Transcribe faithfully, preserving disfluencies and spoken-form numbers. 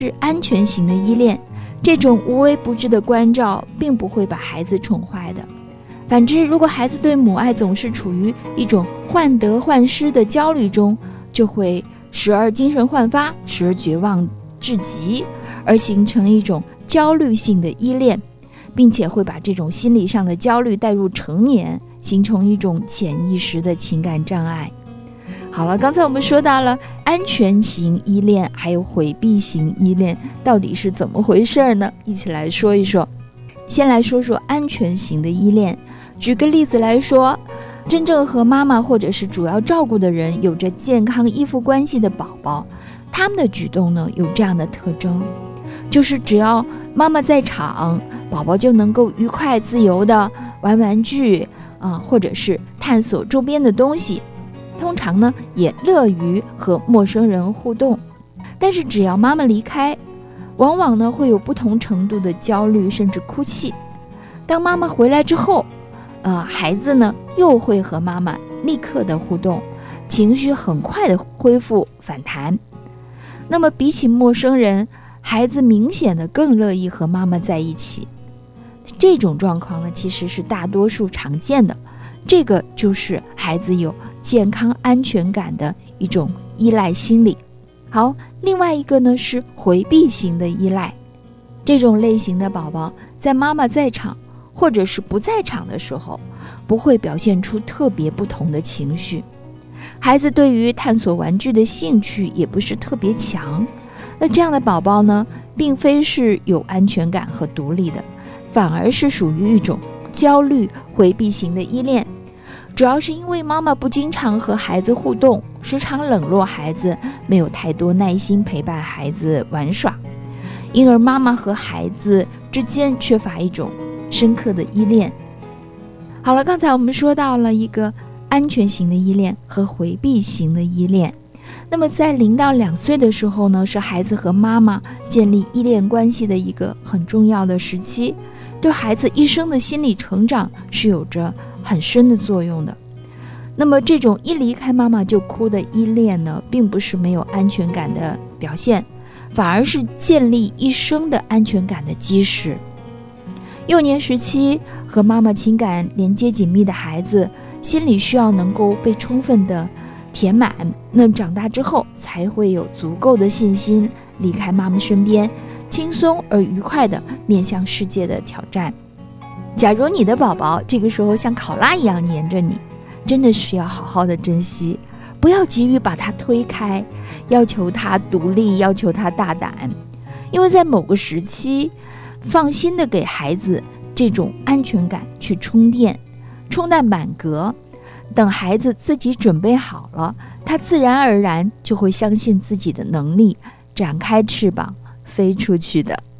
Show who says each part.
Speaker 1: 是安全型的依恋，这种无微不至的关照并不会把孩子宠坏的。反之，如果孩子对母爱总是处于一种患得患失的焦虑中，就会时而精神焕发，时而绝望至极，而形成一种焦虑性的依恋，并且会把这种心理上的焦虑带入成年，形成一种潜意识的情感障碍。好了，刚才我们说到了安全型依恋还有回避型依恋到底是怎么回事呢？一起来说一说。先来说说安全型的依恋。举个例子来说，真正和妈妈或者是主要照顾的人有着健康依附关系的宝宝，他们的举动呢有这样的特征，就是只要妈妈在场，宝宝就能够愉快自由的玩玩具啊、呃，或者是探索周边的东西，通常呢也乐于和陌生人互动。但是只要妈妈离开，往往呢会有不同程度的焦虑甚至哭泣。当妈妈回来之后，呃，孩子呢又会和妈妈立刻的互动，情绪很快的恢复反弹。那么比起陌生人，孩子明显的更乐意和妈妈在一起。这种状况呢其实是大多数常见的，这个就是孩子有健康安全感的一种依赖心理。好，另外一个呢是回避型的依赖。这种类型的宝宝在妈妈在场或者是不在场的时候，不会表现出特别不同的情绪。孩子对于探索玩具的兴趣也不是特别强。那这样的宝宝呢，并非是有安全感和独立的，反而是属于一种焦虑回避型的依恋。主要是因为妈妈不经常和孩子互动，时常冷落孩子，没有太多耐心陪伴孩子玩耍，因而妈妈和孩子之间缺乏一种深刻的依恋。好了，刚才我们说到了一个安全型的依恋和回避型的依恋。那么在零到两岁的时候呢，是孩子和妈妈建立依恋关系的一个很重要的时期，对孩子一生的心理成长是有着很深的作用的。那么这种一离开妈妈就哭的依恋呢，并不是没有安全感的表现，反而是建立一生的安全感的基石。幼年时期和妈妈情感连接紧密的孩子，心理需要能够被充分的填满，那长大之后才会有足够的信心离开妈妈身边，轻松而愉快地面向世界的挑战。假如你的宝宝这个时候像考拉一样黏着你，真的是要好好的珍惜，不要急于把他推开，要求他独立，要求他大胆。因为在某个时期，放心的给孩子这种安全感去充电，充弹满格，等孩子自己准备好了，他自然而然就会相信自己的能力，展开翅膀飞出去的。